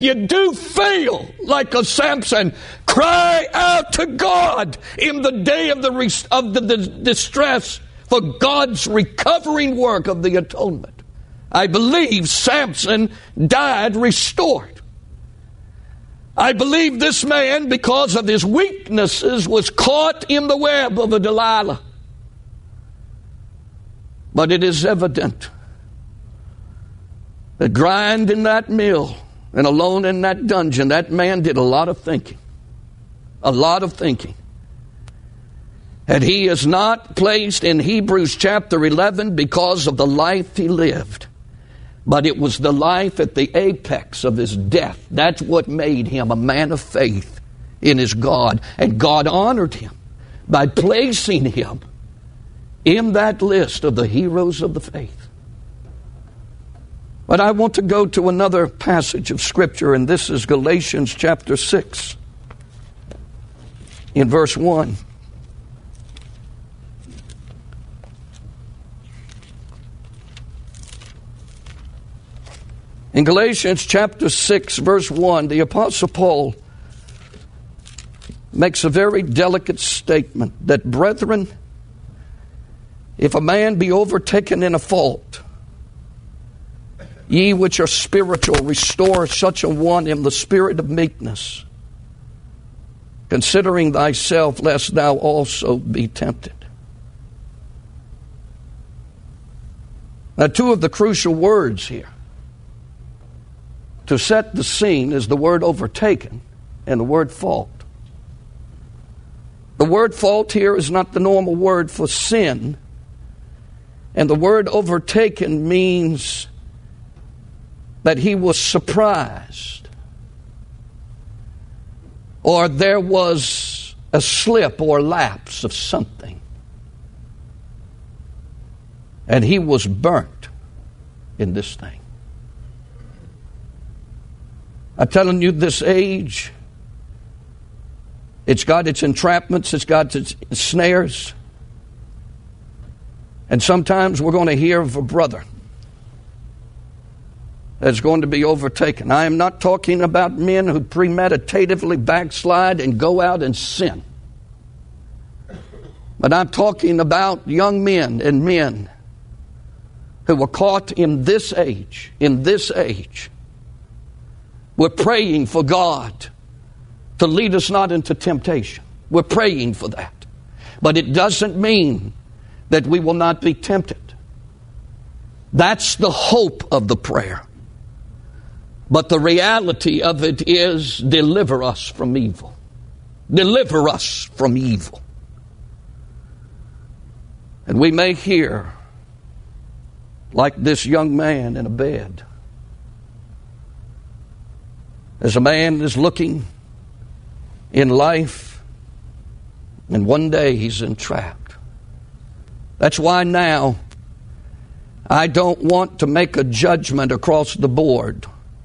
You do feel like a Samson. Cry out to God in the day of the distress for God's recovering work of the atonement. I believe Samson died restored. I believe this man, because of his weaknesses, was caught in the web of a Delilah. But it is evident that grind in that mill and alone in that dungeon, that man did a lot of thinking. A lot of thinking. And he is not placed in Hebrews chapter 11 because of the life he lived. But it was the life at the apex of his death. That's what made him a man of faith in his God. And God honored him by placing him in that list of the heroes of the faith. But I want to go to another passage of Scripture, and this is Galatians chapter 6, in verse 1. In Galatians chapter 6, verse 1, the Apostle Paul makes a very delicate statement that, brethren, if a man be overtaken in a fault, ye which are spiritual, restore such a one in the spirit of meekness, considering thyself, lest thou also be tempted. Now, two of the crucial words here to set the scene is the word overtaken and the word fault. The word fault here is not the normal word for sin, and the word overtaken means that he was surprised, or there was a slip or lapse of something, and he was burnt in this thing. I'm telling you, this age, it's got its entrapments, it's got its snares, and sometimes we're going to hear of a brother that's going to be overtaken. I am not talking about men who premeditatively backslide and go out and sin. But I'm talking about young men and men who were caught in this age. In this age. We're praying for God to lead us not into temptation. We're praying for that. But it doesn't mean that we will not be tempted. That's the hope of the prayer. But the reality of it is, deliver us from evil. Deliver us from evil. And we may hear, like this young man in a bed, as a man is looking in life, and one day he's entrapped. That's why now I don't want to make a judgment across the board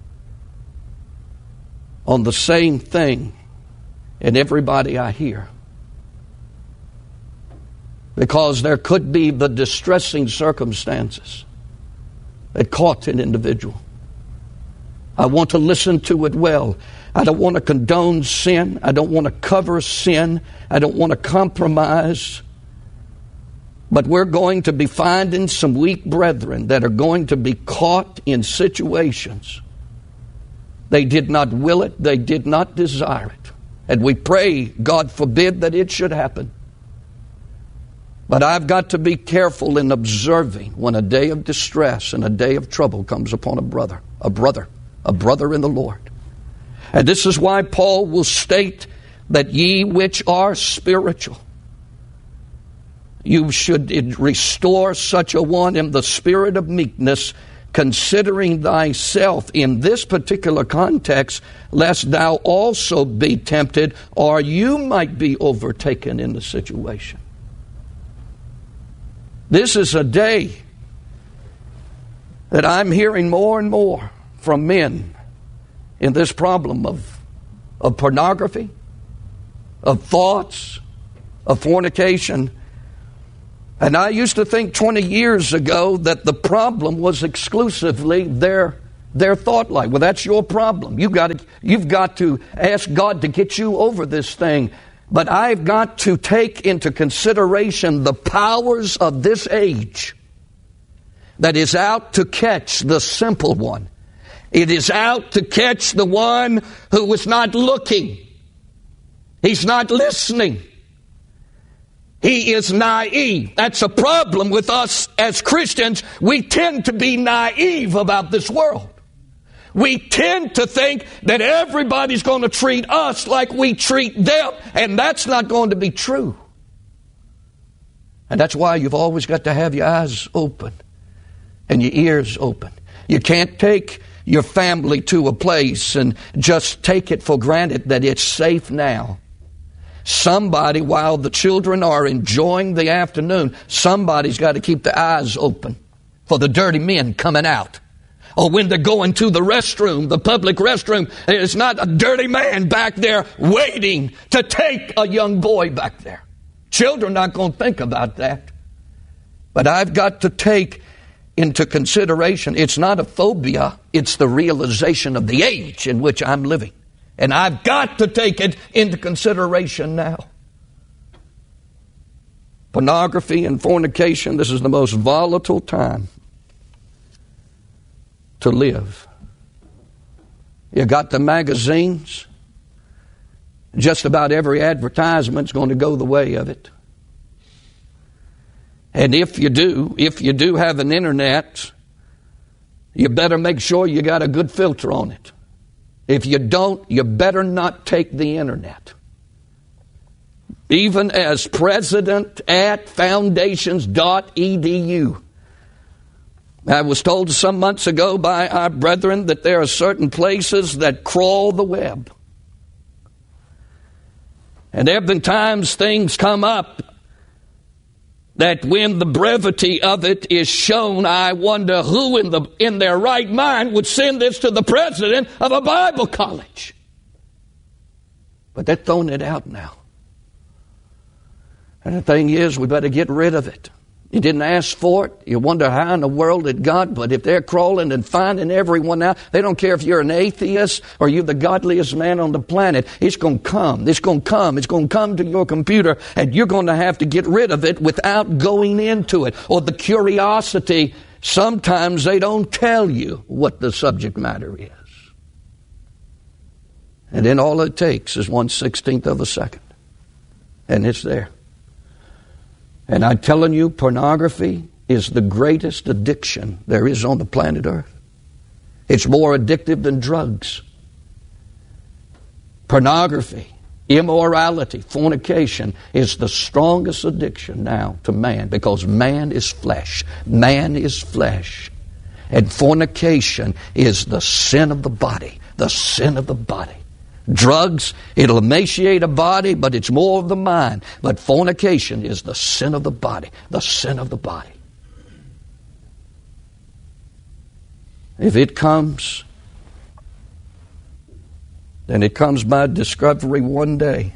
on the same thing in everybody I hear. Because there could be the distressing circumstances that caught an individual. I want to listen to it well. I don't want to condone sin. I don't want to cover sin. I don't want to compromise. But we're going to be finding some weak brethren that are going to be caught in situations. They did not will it. They did not desire it. And we pray, God forbid, that it should happen. But I've got to be careful in observing when a day of distress and a day of trouble comes upon a brother in the Lord. And this is why Paul will state that ye which are spiritual, you should restore such a one in the spirit of meekness, considering thyself in this particular context, lest thou also be tempted, or you might be overtaken in the situation. This is a day that I'm hearing more and more from men in this problem of pornography, of thoughts, of fornication. And I used to think 20 years ago that the problem was exclusively their their thought life. Well, that's your problem. You've got to ask God to get you over this thing. But I've got to take into consideration the powers of this age that is out to catch the simple one. It is out to catch the one who is not looking. He's not listening. He is naive. That's a problem with us as Christians. We tend to be naive about this world. We tend to think that everybody's going to treat us like we treat them, and that's not going to be true. And that's why you've always got to have your eyes open and your ears open. You can't take your family to a place and just take it for granted that it's safe now. Somebody, while the children are enjoying the afternoon, somebody's got to keep their eyes open for the dirty men coming out. Or when they're going to the restroom, the public restroom, there's not a dirty man back there waiting to take a young boy back there. Children are not going to think about that. But I've got to take into consideration, it's not a phobia, it's the realization of the age in which I'm living. And I've got to take it into consideration now. Pornography and fornication, this is the most volatile time to live. You got the magazines. Just about every advertisement's going to go the way of it. And if you do have an internet, you better make sure you got a good filter on it. If you don't, you better not take the internet. Even as president at foundations.edu. I was told some months ago by our brethren that there are certain places that crawl the web. And there have been times things come up that when the brevity of it is shown, I wonder who in their right mind would send this to the president of a Bible college. But they're throwing it out now. And the thing is, we better get rid of it. You didn't ask for it. You wonder how in the world did God, but if they're crawling and finding everyone out, they don't care if you're an atheist or you're the godliest man on the planet. It's going to come. It's going to come. It's going to come to your computer, and you're going to have to get rid of it without going into it. Or the curiosity, sometimes they don't tell you what the subject matter is. And then all it takes is 1/16 of a second. And it's there. And I'm telling you, pornography is the greatest addiction there is on the planet Earth. It's more addictive than drugs. Pornography, immorality, fornication is the strongest addiction now to man, because man is flesh. Man is flesh. And fornication is the sin of the body. The sin of the body. Drugs, it'll emaciate a body, but it's more of the mind. But fornication is the sin of the body. The sin of the body. If it comes, then it comes by discovery one day.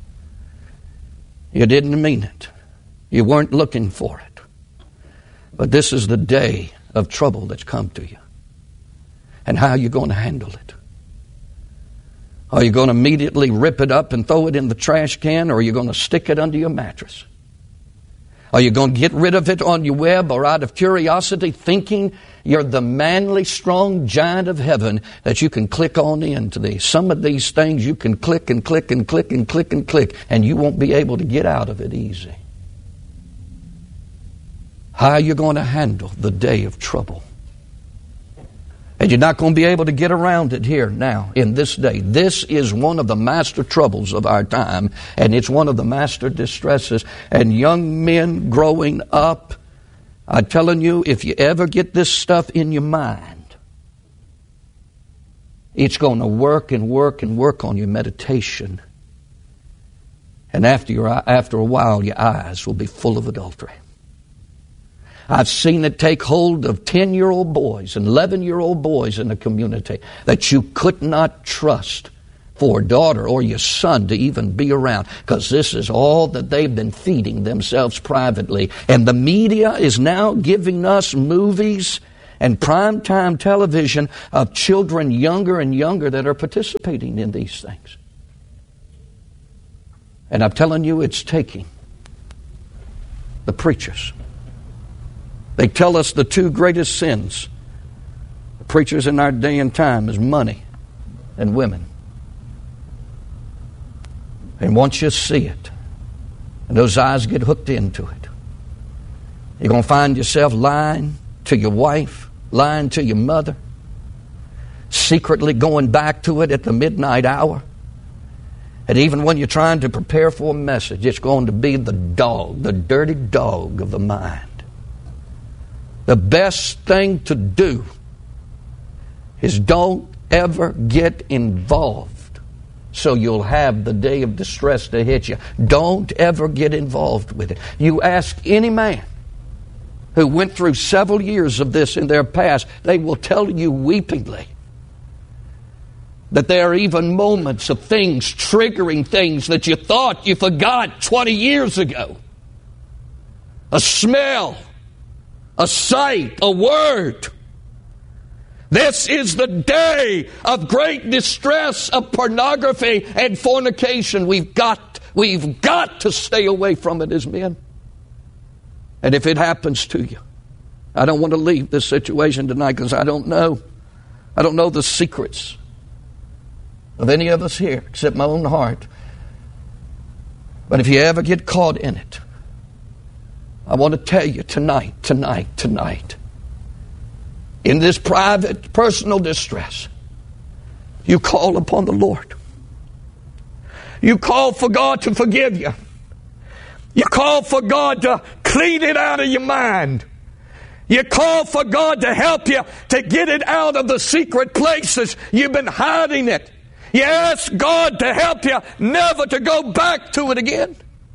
You didn't mean it. You weren't looking for it. But this is the day of trouble that's come to you. And how are you going to handle it? Are you going to immediately rip it up and throw it in the trash can, or are you going to stick it under your mattress? Are you going to get rid of it on your web, or out of curiosity, thinking you're the manly, strong giant of heaven that you can click on into these? Some of these things you can click and click and click and click and click, and you won't be able to get out of it easy. How are you going to handle the day of trouble? And you're not going to be able to get around it here now, in this day. This is one of the master troubles of our time, and it's one of the master distresses. And young men growing up, I'm telling you, if you ever get this stuff in your mind, it's going to work and work and work on your meditation. And after a while, your eyes will be full of adultery. I've seen it take hold of 10-year-old boys and 11-year-old boys in the community that you could not trust for a daughter or your son to even be around, because this is all that they've been feeding themselves privately. And the media is now giving us movies and primetime television of children younger and younger that are participating in these things. And I'm telling you, it's taking the preachers. They tell us the two greatest sins the preachers in our day and time is money and women. And once you see it, and those eyes get hooked into it, you're going to find yourself lying to your wife, lying to your mother, secretly going back to it at the midnight hour. And even when you're trying to prepare for a message, it's going to be the dog, the dirty dog of the mind. The best thing to do is don't ever get involved so you'll have the day of distress to hit you. Don't ever get involved with it. You ask any man who went through several years of this in their past, they will tell you weepingly that there are even moments of things, triggering things that you thought you forgot 20 years ago. A smell, a sight, a word. This is the day of great distress of pornography and fornication. We've got to stay away from it as men. And if it happens to you, I don't want to leave this situation tonight because I don't know the secrets of any of us here except my own heart. But if you ever get caught in it, I want to tell you tonight, in this private, personal distress, you call upon the Lord. You call for God to forgive you. You call for God to clean it out of your mind. You call for God to help you to get it out of the secret places you've been hiding it. You ask God to help you never to go back to it again.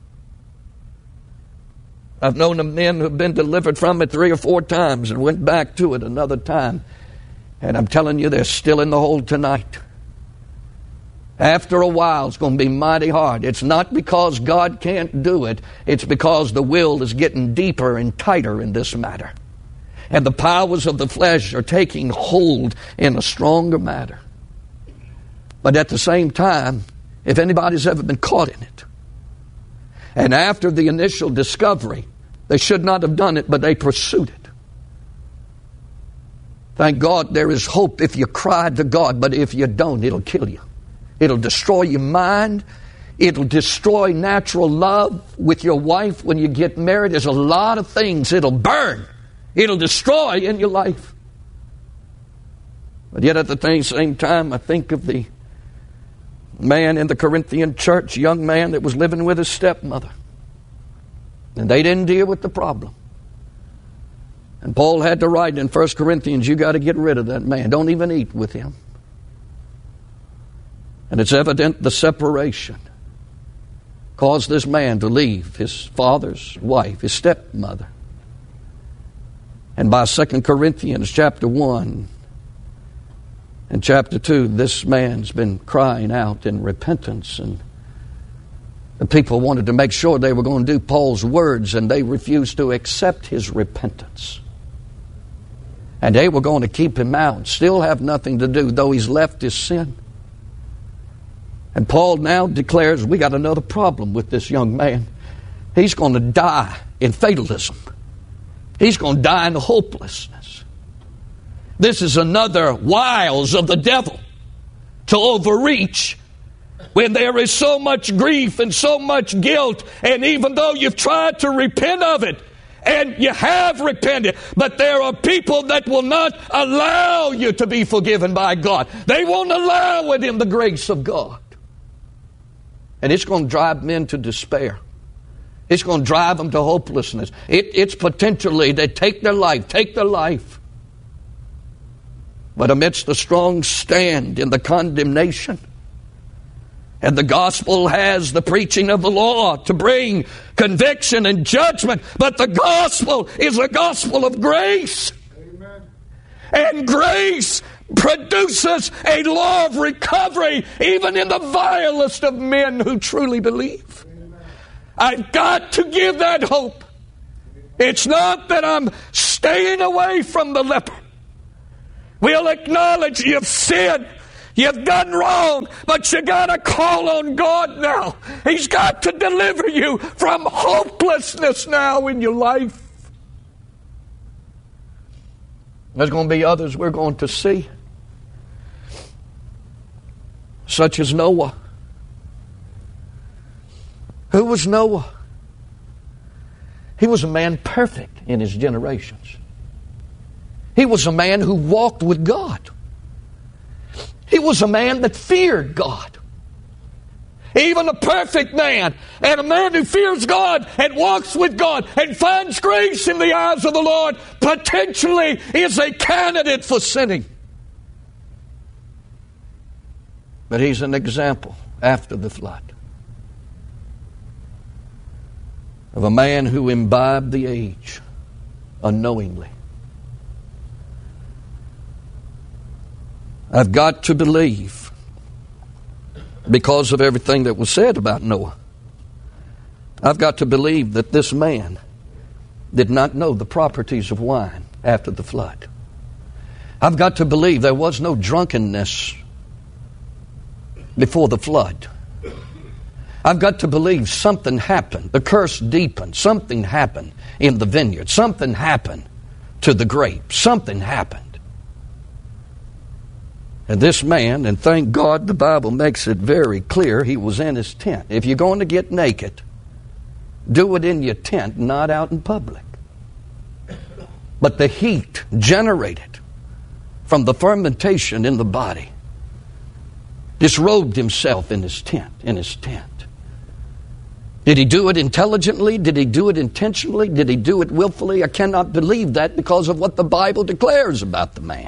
I've known of men who've been delivered from it 3 or 4 times and went back to it another time. And I'm telling you, they're still in the hole tonight. After a while, it's going to be mighty hard. It's not because God can't do it. It's because the will is getting deeper and tighter in this matter. And the powers of the flesh are taking hold in a stronger matter. But at the same time, if anybody's ever been caught in it, and after the initial discovery, they should not have done it, but they pursued it. Thank God there is hope if you cry to God, but if you don't, it'll kill you. It'll destroy your mind. It'll destroy natural love with your wife when you get married. There's a lot of things it'll burn. It'll destroy in your life. But yet at the same time, I think of the man in the Corinthian church, young man that was living with his stepmother. And they didn't deal with the problem. And Paul had to write in 1 Corinthians, you got to get rid of that man. Don't even eat with him. And it's evident the separation caused this man to leave his father's wife, his stepmother. And by 2 Corinthians chapter 1 and chapter 2, this man's been crying out in repentance. And the people wanted to make sure they were going to do Paul's words, and they refused to accept his repentance. And they were going to keep him out, still have nothing to do, though he's left his sin. And Paul now declares, we got another problem with this young man. He's going to die in fatalism. He's going to die in hopelessness. This is another wiles of the devil to overreach when there is so much grief and so much guilt. And even though you've tried to repent of it, and you have repented, but there are people that will not allow you to be forgiven by God. They won't allow it in the grace of God. And it's going to drive men to despair. It's going to drive them to hopelessness. It's potentially they take their life. But amidst the strong stand in the condemnation, and the gospel has the preaching of the law to bring conviction and judgment, but the gospel is a gospel of grace. Amen. And grace produces a law of recovery even in the vilest of men who truly believe. Amen. I've got to give that hope. It's not that I'm staying away from the leper. We'll acknowledge you've sinned. You've done wrong, but you got to call on God now. He's got to deliver you from hopelessness now in your life. There's going to be others we're going to see, such as Noah. Who was Noah? He was a man perfect in his generations. He was a man who walked with God. He was a man that feared God. Even a perfect man, and a man who fears God and walks with God and finds grace in the eyes of the Lord, potentially is a candidate for sinning. But he's an example after the flood of a man who imbibed the age unknowingly. I've got to believe, because of everything that was said about Noah, I've got to believe that this man did not know the properties of wine after the flood. I've got to believe there was no drunkenness before the flood. I've got to believe something happened. The curse deepened. Something happened in the vineyard. Something happened to the grapes. Something happened. And this man, and thank God the Bible makes it very clear, he was in his tent. If you're going to get naked, do it in your tent, not out in public. But the heat generated from the fermentation in the body disrobed himself in his tent. Did he do it intelligently? Did he do it intentionally? Did he do it willfully? I cannot believe that because of what the Bible declares about the man.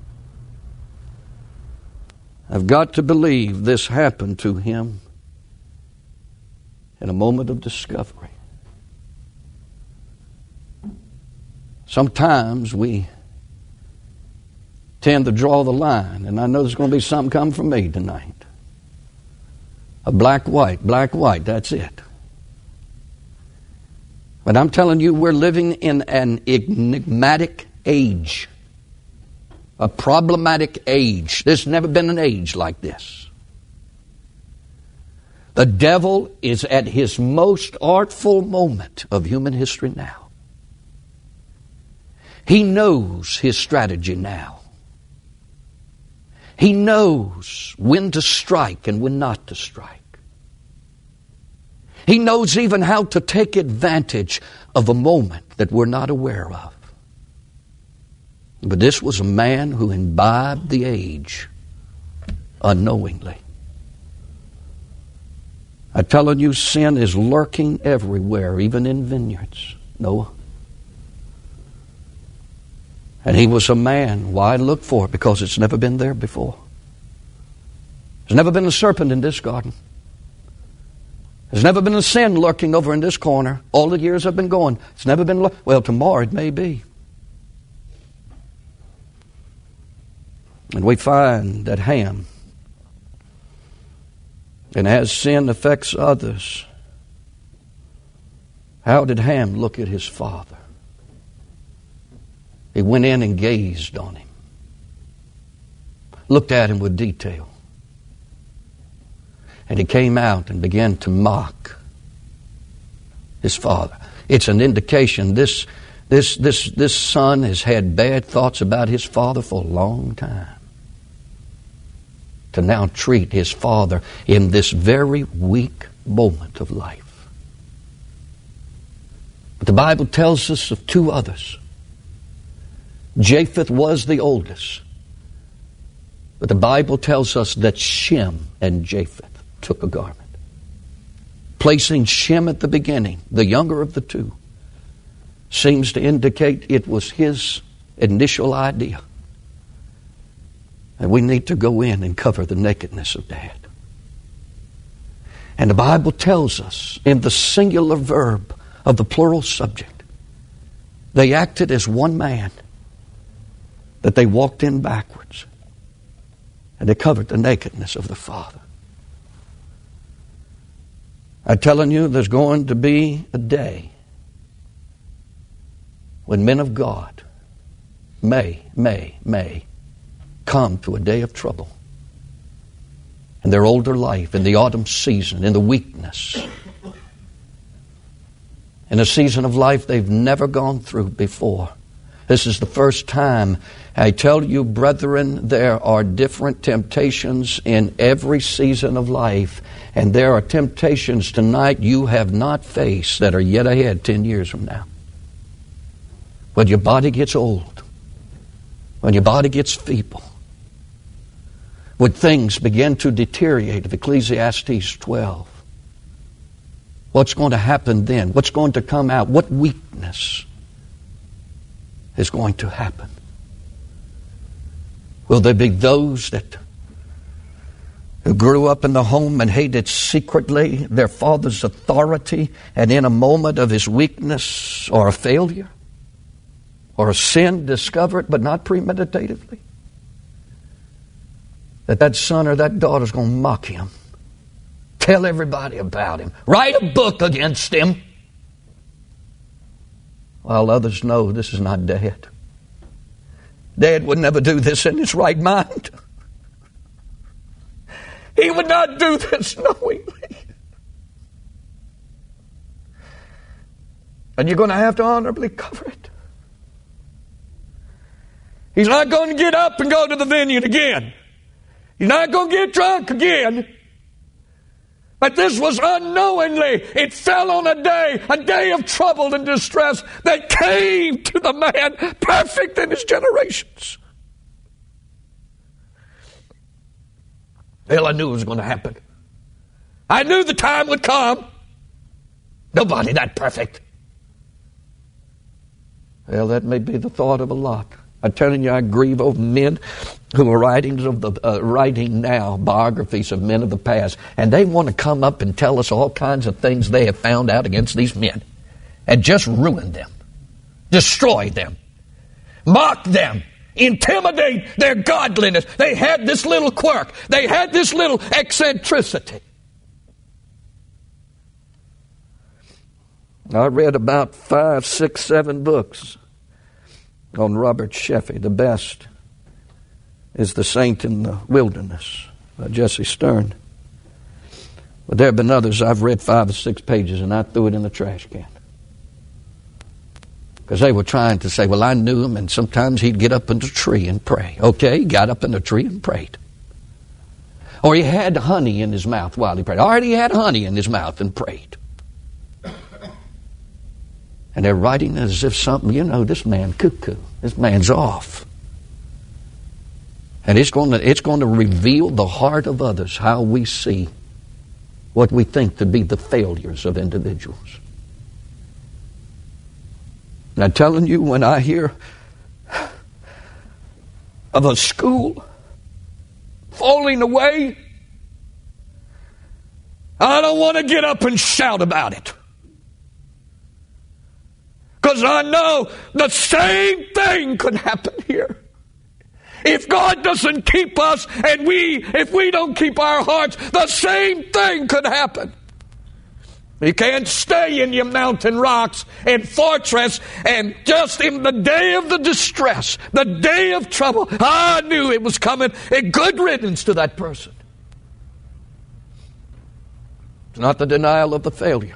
I've got to believe this happened to him in a moment of discovery. Sometimes we tend to draw the line, and I know there's going to be something coming from me tonight. A black, white, that's it. But I'm telling you, we're living in an enigmatic age. A problematic age. There's never been an age like this. The devil is at his most artful moment of human history now. He knows his strategy now. He knows when to strike and when not to strike. He knows even how to take advantage of a moment that we're not aware of. But this was a man who imbibed the age unknowingly. I'm telling you, sin is lurking everywhere, even in vineyards, Noah. And he was a man. Why look for it? Because it's never been there before. There's never been a serpent in this garden. There's never been a sin lurking over in this corner. All the years I've been going, it's never been, well, tomorrow it may be. And we find that Ham, and as sin affects others, how did Ham look at his father? He went in and gazed on him, looked at him with detail. And he came out and began to mock his father. It's an indication this son has had bad thoughts about his father for a long time. To now treat his father in this very weak moment of life. But the Bible tells us of two others. Japheth was the oldest. But the Bible tells us that Shem and Japheth took a garment. Placing Shem at the beginning, the younger of the two, seems to indicate it was his initial idea. And we need to go in and cover the nakedness of Dad. And the Bible tells us in the singular verb of the plural subject, they acted as one man, that they walked in backwards. And they covered the nakedness of the father. I'm telling you, there's going to be a day when men of God may come to a day of trouble in their older life, in the autumn season, in the weakness, in a season of life they've never gone through before. This is the first time. I tell you, brethren, there are different temptations in every season of life, and there are temptations tonight you have not faced that are yet ahead 10 years from now. When your body gets old, when your body gets feeble, when things begin to deteriorate, of Ecclesiastes 12, what's going to happen then? What's going to come out? What weakness is going to happen? Will there be those that who grew up in the home and hated secretly their father's authority, and in a moment of his weakness or a failure or a sin, discover it but not premeditatively? That son or that daughter's going to mock him, tell everybody about him, write a book against him, while others know this is not Dad. Dad would never do this in his right mind. He would not do this knowingly. And you're going to have to honorably cover it. He's not going to get up and go to the vineyard again. He's not going to get drunk again. But this was unknowingly. It fell on a day of trouble and distress that came to the man perfect in his generations. Well, I knew it was going to happen. I knew the time would come. Nobody that perfect. Well, that may be the thought of a lot. I'm telling you, I grieve over men who are writing now biographies of men of the past, and they want to come up and tell us all kinds of things they have found out against these men and just ruin them, destroy them, mock them, intimidate their godliness. They had this little quirk. They had this little eccentricity. I read about 5, 6, 7 books on Robert Sheffey. The best is The Saint in the Wilderness by Jesse Stern. But there have been others. I've read 5 or 6 pages and I threw it in the trash can. Because they were trying to say, well, I knew him, and sometimes he'd get up in the tree and pray. Okay, he got up in the tree and prayed. Or he had honey in his mouth while he prayed. Already he had honey in his mouth and prayed. And they're writing as if something, this man cuckoo. This man's off. And it's going to reveal the heart of others, how we see what we think to be the failures of individuals. And I'm telling you, when I hear of a school falling away, I don't want to get up and shout about it. Because I know the same thing could happen here. If God doesn't keep us, and if we don't keep our hearts, the same thing could happen. You can't stay in your mountain rocks and fortress and just in the day of the distress, the day of trouble. I knew it was coming. A good riddance to that person. It's not the denial of the failure.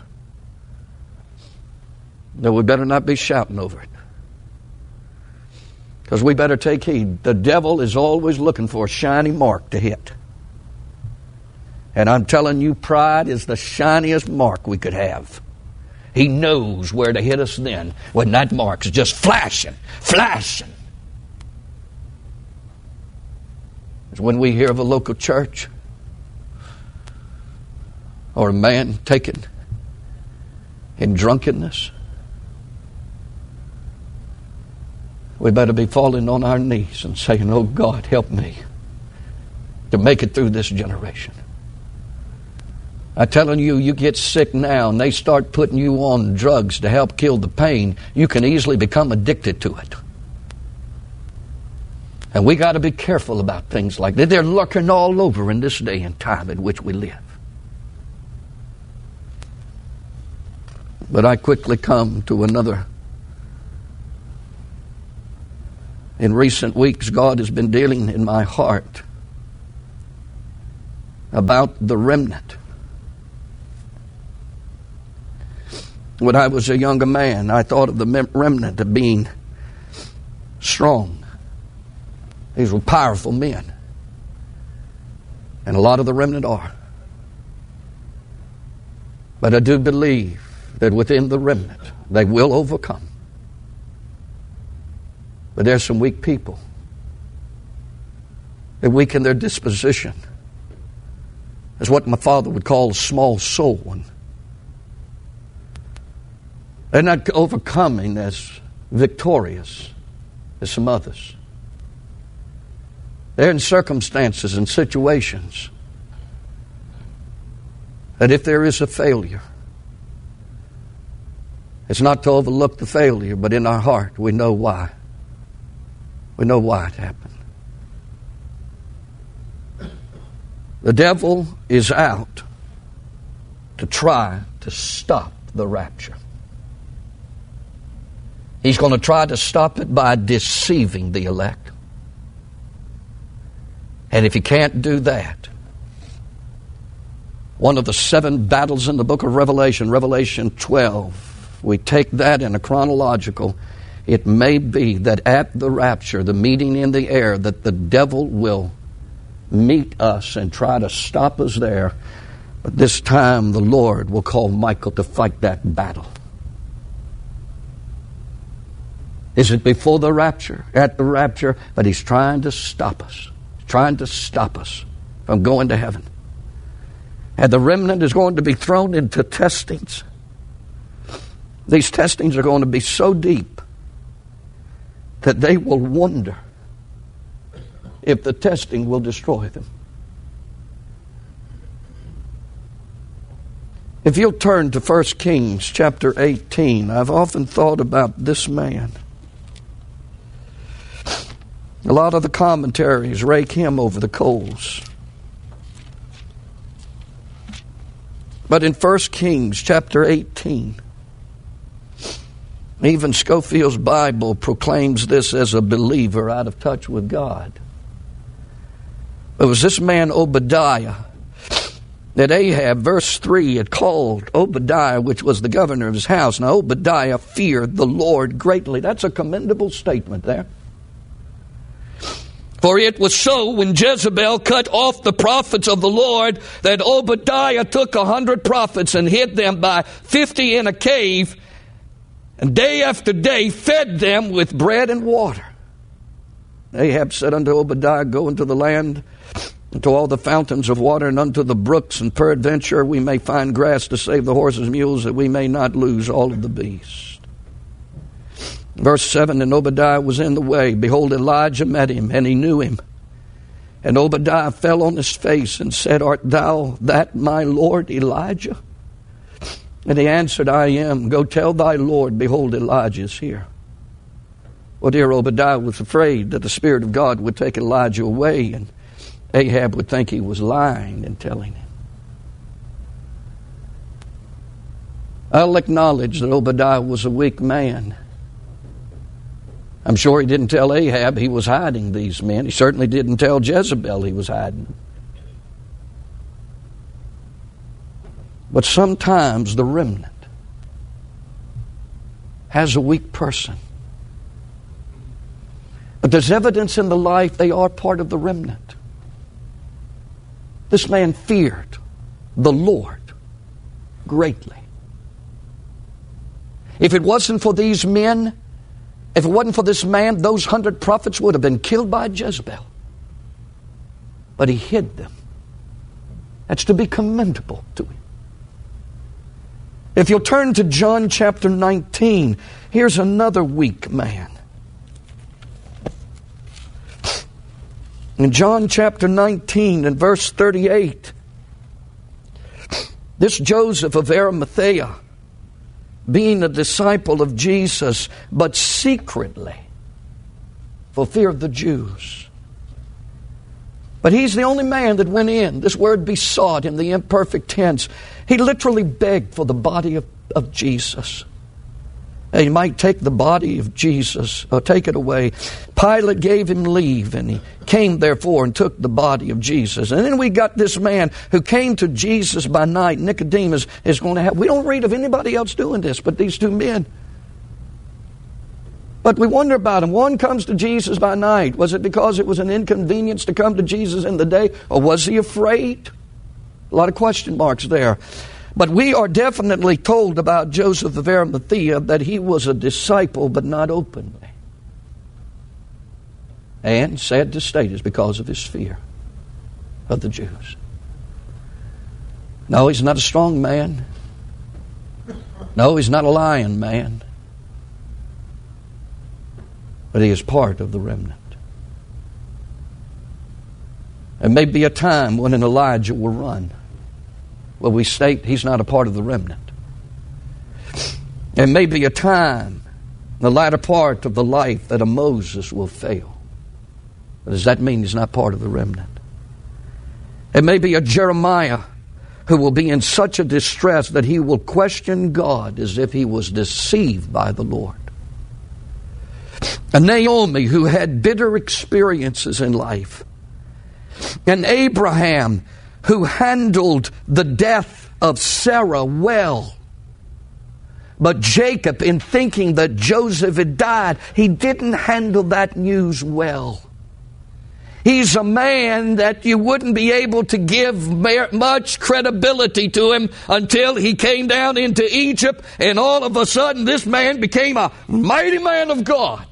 No, we better not be shouting over it. Because we better take heed. The devil is always looking for a shiny mark to hit. And I'm telling you, pride is the shiniest mark we could have. He knows where to hit us then, when that mark's just flashing. It's when we hear of a local church or a man taken in drunkenness, we better be falling on our knees and saying, oh God, help me to make it through this generation. I'm telling you, you get sick now and they start putting you on drugs to help kill the pain, you can easily become addicted to it. And we got to be careful about things like that. They're lurking all over in this day and time in which we live. But I quickly come to another In recent weeks, God has been dealing in my heart about the remnant. When I was a younger man, I thought of the remnant of being strong. These were powerful men. And a lot of the remnant are. But I do believe that within the remnant, they will overcome. But there's some weak people. They weaken their disposition. It's what my father would call a small soul one. They're not overcoming as victorious as some others. They're in circumstances and situations that if there is a failure, it's not to overlook the failure, but in our heart we know why. We know why it happened. The devil is out to try to stop the rapture. He's going to try to stop it by deceiving the elect. And if he can't do that, one of the 7 battles in the book of Revelation, Revelation 12, we take that in a chronological. It may be that at the rapture, the meeting in the air, that the devil will meet us and try to stop us there. But this time the Lord will call Michael to fight that battle. Is it before the rapture? At the rapture? But he's trying to stop us. Trying to stop us from going to heaven. And the remnant is going to be thrown into testings. These testings are going to be so deep that they will wonder if the testing will destroy them. If you'll turn to 1 Kings chapter 18, I've often thought about this man. A lot of the commentaries rake him over the coals. But in 1 Kings chapter 18, even Scofield's Bible proclaims this as a believer out of touch with God. It was this man Obadiah that Ahab, verse 3, had called Obadiah, which was the governor of his house. Now Obadiah feared the Lord greatly. That's a commendable statement there. For it was so when Jezebel cut off the prophets of the Lord that Obadiah took 100 prophets and hid them by 50 in a cave, and day after day fed them with bread and water. Ahab said unto Obadiah, Go into the land, unto all the fountains of water, and unto the brooks, and peradventure we may find grass to save the horses and mules, that we may not lose all of the beasts. Verse 7, And Obadiah was in the way. Behold, Elijah met him, and he knew him. And Obadiah fell on his face and said, Art thou that my Lord Elijah? And he answered, I am. Go tell thy Lord, behold, Elijah is here. Well, dear Obadiah was afraid that the Spirit of God would take Elijah away, and Ahab would think he was lying and telling him. I'll acknowledge that Obadiah was a weak man. I'm sure he didn't tell Ahab he was hiding these men. He certainly didn't tell Jezebel he was hiding. But sometimes the remnant has a weak person. But there's evidence in the life they are part of the remnant. This man feared the Lord greatly. If it wasn't for these men, if it wasn't for this man, those 100 prophets would have been killed by Jezebel. But he hid them. That's to be commendable to him. If you'll turn to John chapter 19, here's another weak man. In John chapter 19 and verse 38, this Joseph of Arimathea, being a disciple of Jesus, but secretly, for fear of the Jews. But he's the only man that went in. This word besought in the imperfect tense. He literally begged for the body of Jesus. He might take the body of Jesus, or take it away. Pilate gave him leave, and he came therefore and took the body of Jesus. And then we got this man who came to Jesus by night. Nicodemus is going to have, we don't read of anybody else doing this but these two men. But we wonder about him. One comes to Jesus by night. Was it because it was an inconvenience to come to Jesus in the day? Or was he afraid? A lot of question marks there. But we are definitely told about Joseph of Arimathea that he was a disciple, but not openly. And, sad to state, is because of his fear of the Jews. No, he's not a strong man. No, he's not a lion man. But he is part of the remnant. There may be a time when an Elijah will run. Well, we state he's not a part of the remnant. There may be a time, the latter part of the life, that a Moses will fail. But does that mean he's not part of the remnant? There may be a Jeremiah who will be in such a distress that he will question God as if he was deceived by the Lord. A Naomi who had bitter experiences in life. An Abraham who handled the death of Sarah well. But Jacob, in thinking that Joseph had died, he didn't handle that news well. He's a man that you wouldn't be able to give much credibility to him until he came down into Egypt, and all of a sudden this man became a mighty man of God.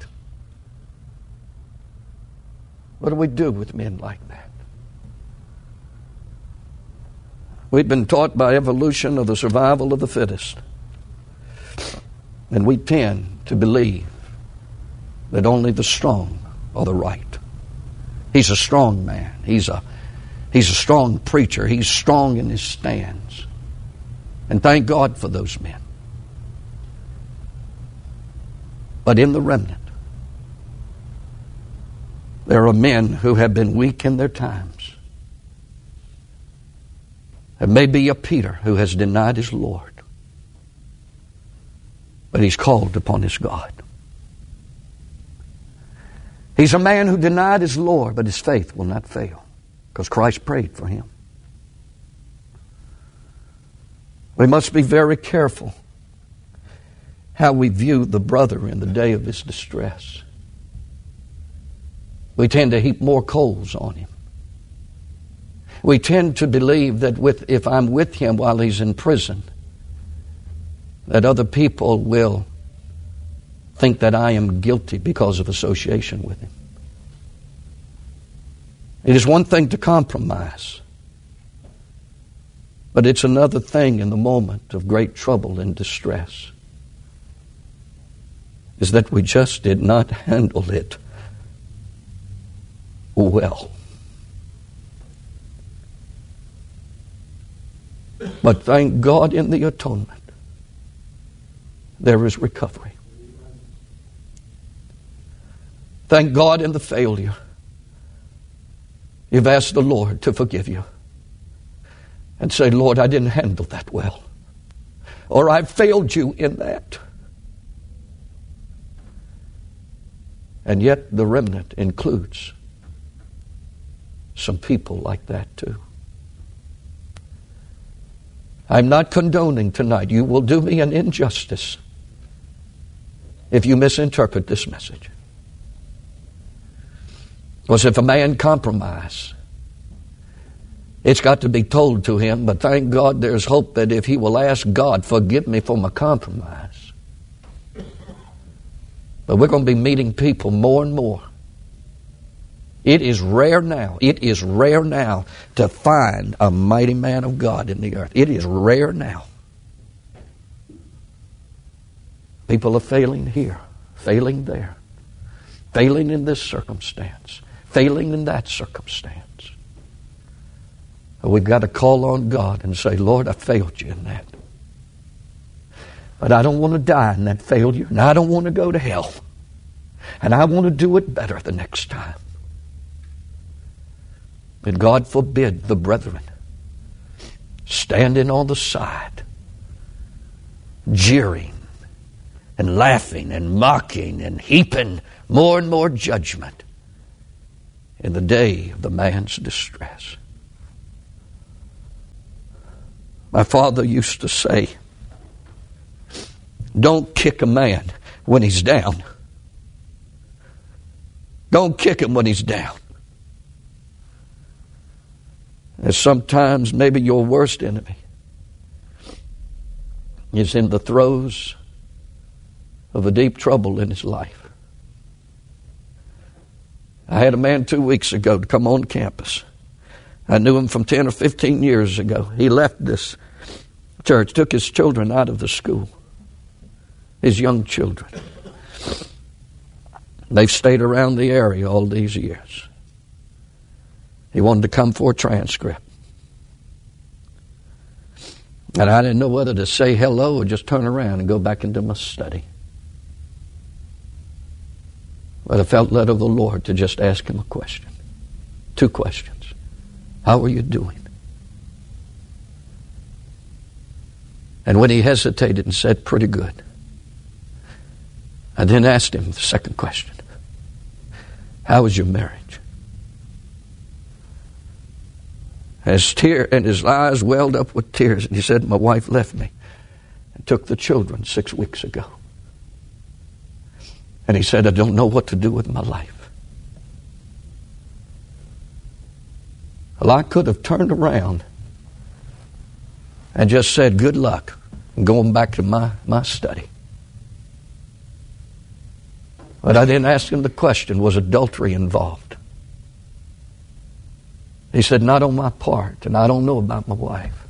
What do we do with men like that? We've been taught by evolution of the survival of the fittest. And we tend to believe that only the strong are the right. He's a strong man. He's a strong preacher. He's strong in his stands. And thank God for those men. But in the remnant, there are men who have been weak in their times. There may be a Peter who has denied his Lord, but he's called upon his God. He's a man who denied his Lord, but his faith will not fail because Christ prayed for him. We must be very careful how we view the brother in the day of his distress. We tend to heap more coals on him. We tend to believe that if I'm with him while he's in prison, that other people will think that I am guilty because of association with him. It is one thing to compromise, but it's another thing in the moment of great trouble and distress, is that we just did not handle it well. But thank God in the atonement, there is recovery. Thank God in the failure, you've asked the Lord to forgive you. And say, Lord, I didn't handle that well. Or I failed you in that. And yet the remnant includes some people like that too. I'm not condoning tonight. You will do me an injustice if you misinterpret this message. Because if a man compromises, it's got to be told to him, but thank God there's hope that if he will ask God, forgive me for my compromise. But we're going to be meeting people more and more. It is rare now to find a mighty man of God in the earth. It is rare now. People are failing here, failing there, failing in this circumstance, failing in that circumstance. We've got to call on God and say, Lord, I failed you in that. But I don't want to die in that failure, and I don't want to go to hell. And I want to do it better the next time. And God forbid the brethren standing on the side, jeering and laughing and mocking and heaping more and more judgment in the day of the man's distress. My father used to say, don't kick a man when he's down. Don't kick him when he's down. And sometimes maybe your worst enemy is in the throes of a deep trouble in his life. I had a man 2 weeks ago to come on campus. I knew him from 10 or 15 years ago. He left this church, took his children out of the school, his young children. They've stayed around the area all these years. He wanted to come for a transcript. And I didn't know whether to say hello or just turn around and go back into my study. But I felt led of the Lord to just ask him a question. 2 questions. How are you doing? And when he hesitated and said, pretty good, I then asked him the second question. How is your marriage? And his eyes welled up with tears, and he said, my wife left me and took the children 6 weeks ago. And he said, I don't know what to do with my life. Well, I could have turned around and just said, good luck, and going back to my study. But I didn't ask him the question, was adultery involved? He said, not on my part, and I don't know about my wife.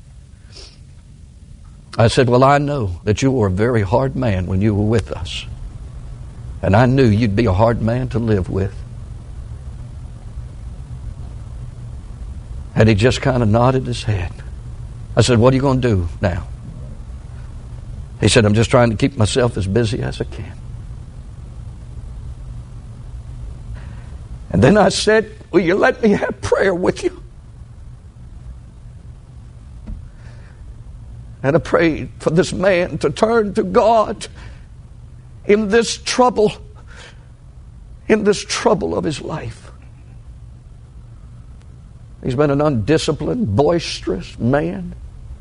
I said, well, I know that you were a very hard man when you were with us. And I knew you'd be a hard man to live with. And he just kind of nodded his head. I said, what are you going to do now? He said, I'm just trying to keep myself as busy as I can. And then I said, will you let me have prayer with you? And I prayed for this man to turn to God in this trouble of his life. He's been an undisciplined, boisterous man.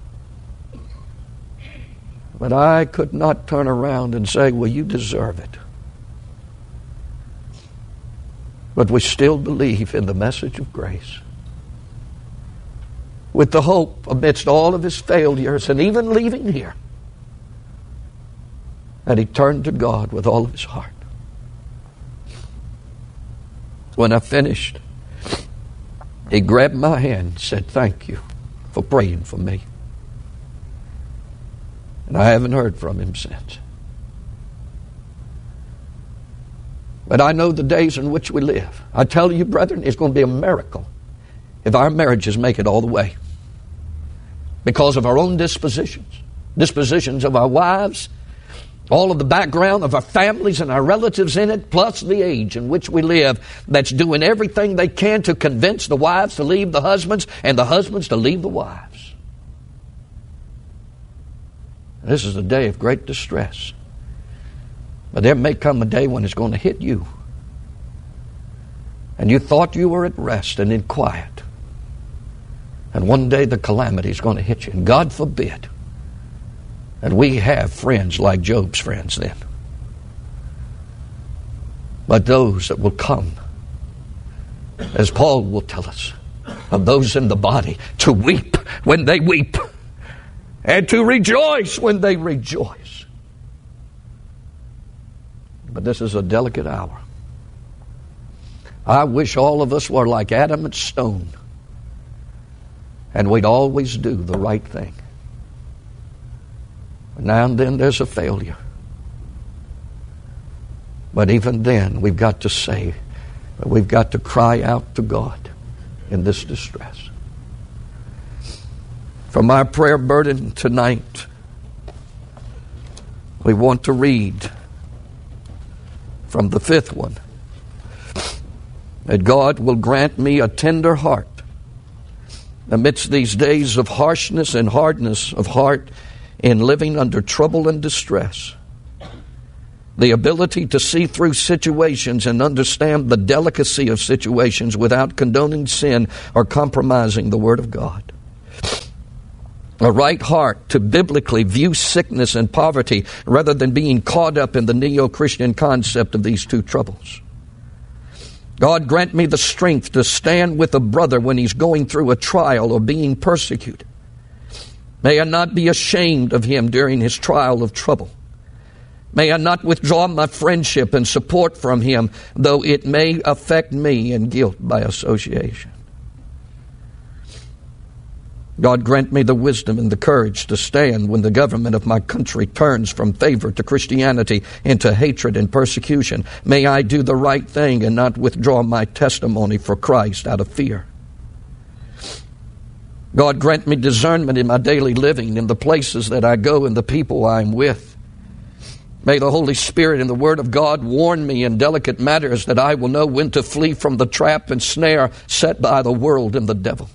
But I could not turn around and say, well, you deserve it. But we still believe in the message of grace. With the hope amidst all of his failures and even leaving here, that he turned to God with all of his heart. When I finished, he grabbed my hand and said, thank you for praying for me. And I haven't heard from him since. But I know the days in which we live. I tell you, brethren, it's going to be a miracle if our marriages make it all the way. Because of our own dispositions of our wives, all of the background of our families and our relatives in it, plus the age in which we live, that's doing everything they can to convince the wives to leave the husbands and the husbands to leave the wives. This is a day of great distress. But there may come a day when it's going to hit you. And you thought you were at rest and in quiet. And one day the calamity is going to hit you. And God forbid that we have friends like Job's friends then. But those that will come, as Paul will tell us, of those in the body, to weep when they weep, and to rejoice when they rejoice. But this is a delicate hour. I wish all of us were like adamant stone, and we'd always do the right thing. Now and then there's a failure. But even then, we've got to say, we've got to cry out to God in this distress. For my prayer burden tonight, we want to read from the 5th one, that God will grant me a tender heart amidst these days of harshness and hardness of heart in living under trouble and distress, The ability to see through situations and understand the delicacy of situations without condoning sin or compromising the Word of God. A right heart to biblically view sickness and poverty rather than being caught up in the neo-Christian concept of these two troubles. God, grant me the strength to stand with a brother when he's going through a trial or being persecuted. May I not be ashamed of him during his trial of trouble. May I not withdraw my friendship and support from him, though it may affect me in guilt by association. God, grant me the wisdom and the courage to stand when the government of my country turns from favor to Christianity into hatred and persecution. May I do the right thing and not withdraw my testimony for Christ out of fear. God, grant me discernment in my daily living, in the places that I go and the people I'm with. May the Holy Spirit and the Word of God warn me in delicate matters that I will know when to flee from the trap and snare set by the world and the devil.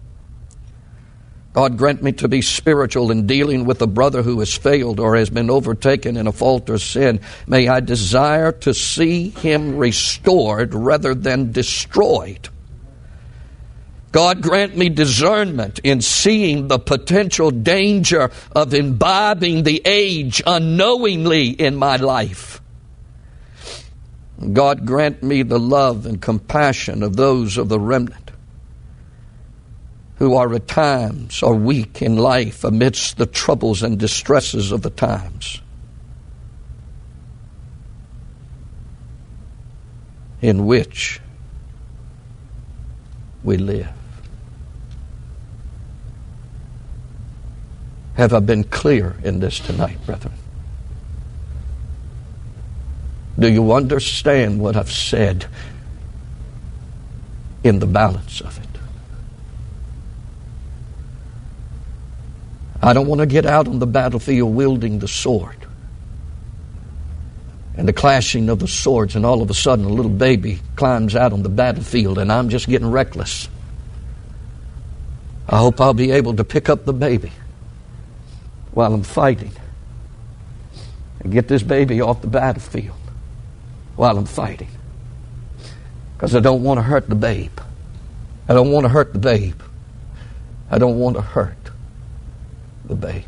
God, grant me to be spiritual in dealing with a brother who has failed or has been overtaken in a fault or sin. May I desire to see him restored rather than destroyed. God, grant me discernment in seeing the potential danger of imbibing the age unknowingly in my life. God, grant me the love and compassion of those of the remnant who are at times are weak in life amidst the troubles and distresses of the times in which we live. Have I been clear in this tonight, brethren? Do you understand what I've said in the balance of it? I don't want to get out on the battlefield wielding the sword and the clashing of the swords, and all of a sudden a little baby climbs out on the battlefield and I'm just getting reckless. I hope I'll be able to pick up the baby while I'm fighting and get this baby off the battlefield while I'm fighting, because I don't want to hurt the babe. I don't want to hurt the babe. I don't want to hurt the babe.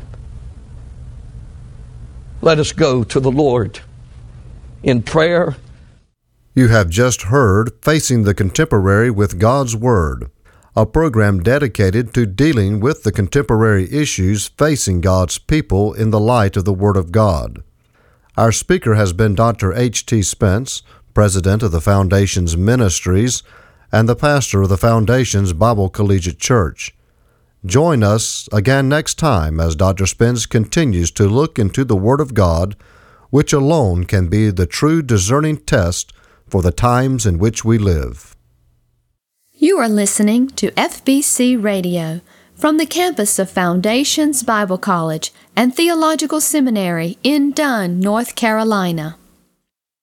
Let us go to the Lord in prayer. You have just heard Facing the Contemporary with God's Word, a program dedicated to dealing with the contemporary issues facing God's people in the light of the Word of God. Our speaker has been Dr. H.T. Spence, president of the Foundation's Ministries and the pastor of the Foundation's Bible Collegiate Church. Join us again next time as Dr. Spence continues to look into the Word of God, which alone can be the true discerning test for the times in which we live. You are listening to FBC Radio from the campus of Foundations Bible College and Theological Seminary in Dunn, North Carolina.